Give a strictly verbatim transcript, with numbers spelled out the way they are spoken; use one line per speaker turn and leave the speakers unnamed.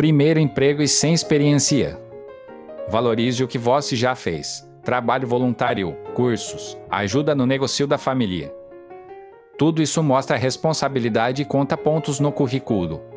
primeiro emprego e sem experiência. Valorize o que você já fez. Trabalho voluntário, cursos, ajuda no negócio da família. Tudo isso mostra responsabilidade e conta pontos no currículo.